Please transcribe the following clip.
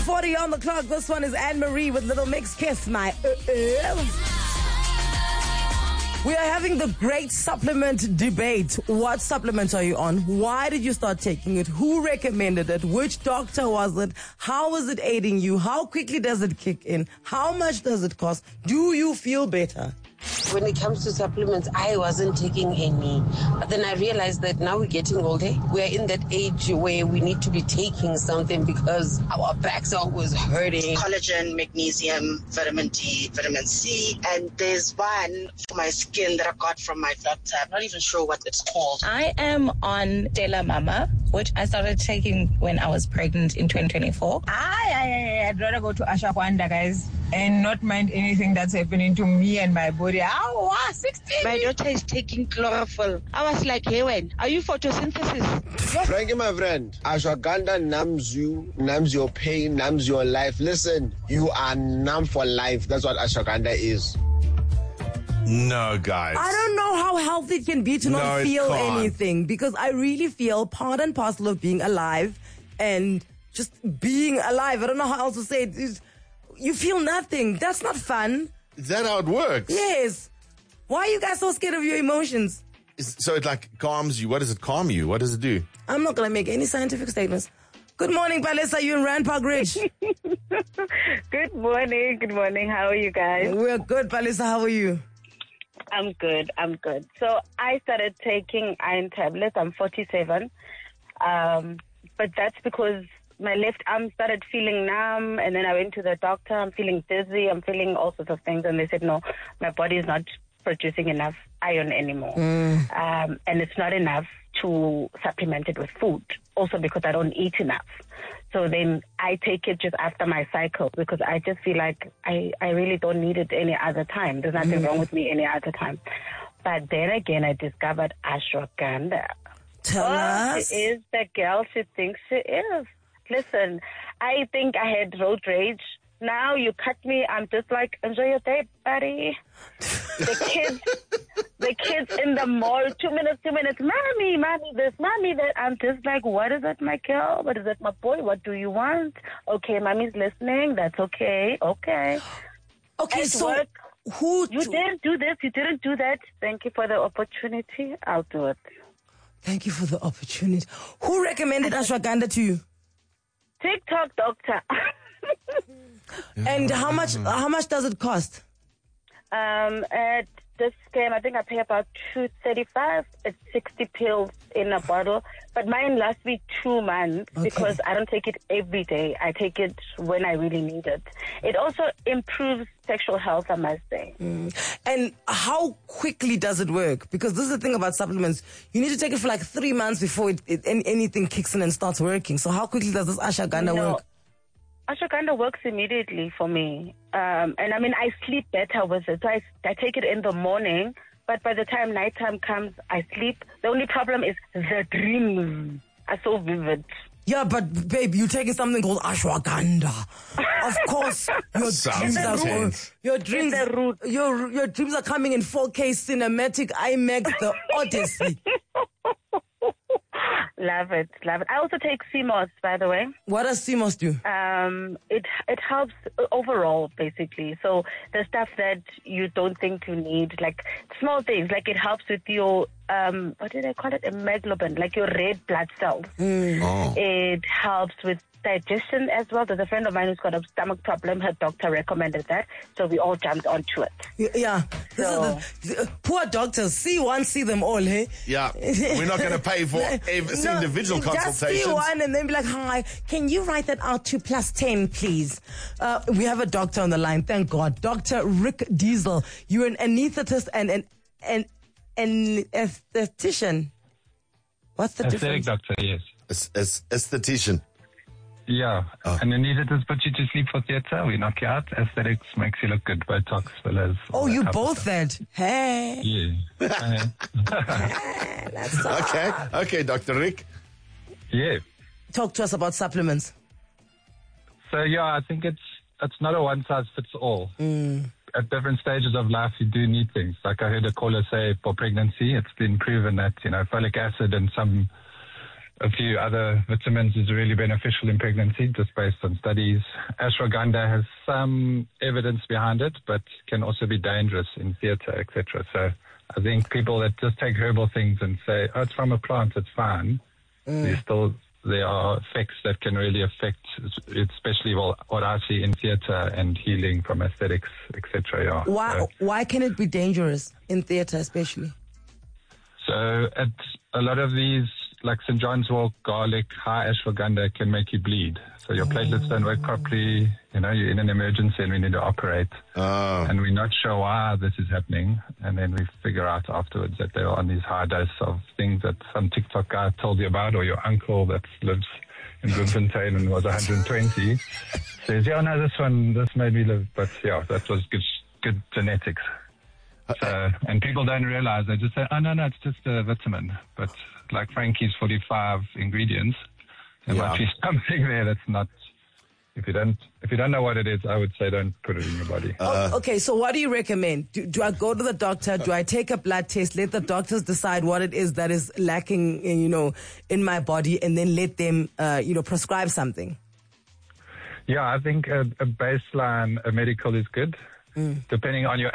12:40 on the clock. This one is Anne-Marie with Little Mix Kiss My. We are having the great supplement debate. What supplement are you on? Why did you start taking it? Who recommended it? Which doctor was it? How is it aiding you? How quickly does it kick in? How much does it cost? Do you feel better? When it comes to supplements, I wasn't taking any. But then I realized that now we're getting older. We're in that age where we need to be taking something because our backs are always hurting. Collagen, magnesium, vitamin D, vitamin C. And there's one for my skin that I got from my doctor. I'm not even sure what it's called. I am on Dela Mama, which I started taking when I was pregnant in 2024. I'd rather go to Ashwagandha, guys, and not mind anything that's happening to me and my body. 16. My daughter is taking chlorophyll. I was like, hey, when? Are you photosynthesis? Frankie, my friend, ashwagandha numbs you, numbs your pain, numbs your life. Listen, you are numb for life. That's what ashwagandha is. No, guys. I don't know how healthy it can be to not feel anything, because I really feel part and parcel of being alive and just being alive. I don't know how else to say it. You feel nothing. That's not fun. Is that how it works? Yes. Why are you guys so scared of your emotions? So it like calms you. What does it calm you? What does it do? I'm not going to make any scientific statements. Good morning, Palisa. You in Rand Park Ridge? Good morning. Good morning. How are you guys? We're good, Palisa. How are you? I'm good. So I started taking iron tablets. I'm 47. But that's because my left arm started feeling numb, and then I went to the doctor. I'm feeling dizzy. I'm feeling all sorts of things. And they said, no, my body is not producing enough iron anymore. And it's not enough to supplement it with food. Also because I don't eat enough. So then I take it just after my cycle because I just feel like I really don't need it any other time. There's nothing wrong with me any other time. But then again, I discovered ashwagandha. Tell us. She is the girl she thinks she is. Listen, I think I had road rage. Now you cut me, I'm just like, enjoy your day, buddy. The kids in the mall, 2 minutes, mommy this, mommy that. I'm just like, what is it, my girl? What is it, my boy? What do you want? Okay, mommy's listening. That's okay. Okay, At so work, you didn't do this. You didn't do that. Thank you for the opportunity. I'll do it. Thank you for the opportunity. Who recommended ashwagandha to you? TikTok doctor. And how much does it cost? At this time, I think I pay about $235. It's 60 pills in a bottle. But mine lasts me 2 months because I don't take it every day. I take it when I really need it. It also improves sexual health, I must say. And how quickly does it work? Because this is the thing about supplements. You need to take it for like 3 months before anything kicks in and starts working. So how quickly does this ashwagandha work? Ashwagandha works immediately for me. And I mean, I sleep better with it. So I take it in the morning, but by the time nighttime comes, I sleep. The only problem is the dreams are so vivid. Yeah, but babe, you're taking something called ashwagandha. Of course, your dreams are coming in 4K cinematic IMAX, the Odyssey. Love it. I also take CMOS, by the way. What does CMOS do? It helps overall, basically. So the stuff that you don't think you need, like small things, like it helps with your, what did I call it? Hemoglobin, like your red blood cells. It helps with digestion as well. There's a friend of mine who's got a stomach problem. Her doctor recommended that, so we all jumped onto it. Yeah. So, poor doctors. See one, see them all, hey? Yeah. We're not going to pay for individual consultations. Just see one and then be like, hi, can you write that out to +10, please? We have a doctor on the line, thank God. Dr. Rick Diesel. You're an anesthetist and an esthetician. What's the difference? Aesthetic doctor, yes. Esthetician. Yeah, and anesthetist puts you to sleep for theatre. We knock you out. Aesthetics makes you look good. Botox, fillers. Oh, you both that. Hey. Yeah. That's okay, Dr. Rick. Yeah. Talk to us about supplements. So yeah, I think it's not a one size fits all. At different stages of life, you do need things. Like I heard a caller say for pregnancy, it's been proven that folic acid and some a few other vitamins is really beneficial in pregnancy, just based on studies. Ashwagandha has some evidence behind it, but can also be dangerous in theatre, etc. So I think people that just take herbal things and say, oh, it's from a plant, it's fine. There are effects that can really affect, especially what I see in theatre and healing from aesthetics, etc. Yeah. Why can it be dangerous in theatre especially? So at a lot of these, like St. John's Wort, garlic, high ashwagandha can make you bleed. So your platelets don't work properly. You're in an emergency and we need to operate. And we're not sure why this is happening. And then we figure out afterwards that they're on these high doses of things that some TikTok guy told you about, or your uncle that lives in Bloemfontein and was 120 says, yeah, no, this made me live. But yeah, that was good genetics. So, and people don't realize, they just say, oh, no, it's just a vitamin. But like Frankie's 45 ingredients, there might be something there that's not, if you don't know what it is, I would say don't put it in your body. Okay, so what do you recommend? Do I go to the doctor? Do I take a blood test? Let the doctors decide what it is that is lacking, in my body, and then let them, prescribe something? Yeah, I think a baseline, a medical is good. Depending on your